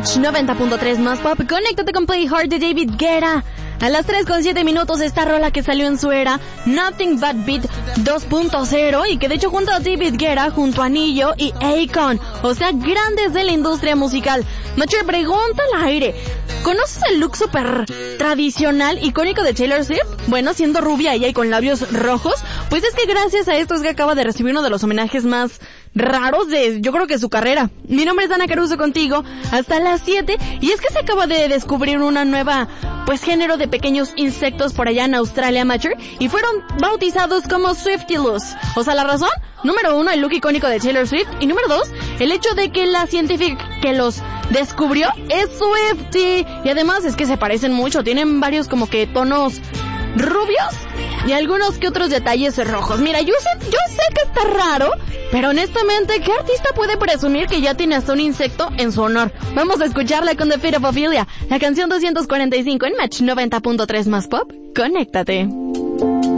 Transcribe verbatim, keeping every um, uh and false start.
Match noventa punto tres más pop. Conéctate con Play Hard de David Guetta. A las tres con siete minutos esta rola que salió en su era Nothing But Beat dos punto cero y que de hecho junto a David Guetta, junto a Nillo y Akon, o sea, grandes de la industria musical. Macher, pregunta al aire, ¿conoces el look súper tradicional, icónico de Taylor Swift? Bueno, siendo rubia ella y con labios rojos, pues es que gracias a esto es que acaba de recibir uno de los homenajes más raros de, yo creo que su carrera. Mi nombre es Ana Caruso contigo hasta las siete y es que se acaba de descubrir una nueva, pues género de pequeños insectos por allá en Australia, Macher, y fueron bautizados como Swiftilus. O sea, la razón, número uno, el look icónico de Taylor Swift, y número dos, el hecho de que la científica que los descubrió es Swiftie, y además es que se parecen mucho, tienen varios como que tonos rubios y algunos que otros detalles rojos. Mira, yo sé, yo sé que está raro, pero honestamente, ¿qué artista puede presumir que ya tiene hasta un insecto en su honor? Vamos a escucharla con The Feet of Ophelia, la canción doscientos cuarenta y cinco en Match noventa punto tres más pop. Conéctate.